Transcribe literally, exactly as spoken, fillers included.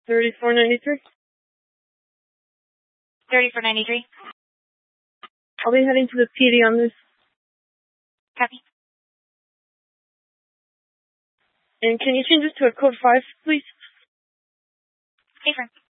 thirty-four ninety-three. thirty-four ninety-three. I'll be heading to the P D on this. Copy. And can you change this to a code five, please? Affirm.